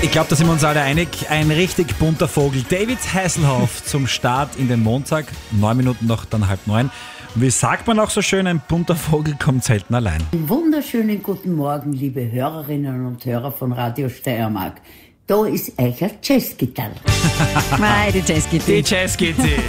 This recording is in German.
Ich glaube, da sind wir uns alle einig. Ein richtig bunter Vogel. David Hasselhoff zum Start in den Montag. 9 Minuten noch, dann 8:30. Wie sagt man auch so schön, ein bunter Vogel kommt selten allein. Einen wunderschönen guten Morgen, liebe Hörerinnen und Hörer von Radio Steiermark. Da ist euer Jazzgitarre. Mei, die Jazzgitarre. Die Jazzgitarre.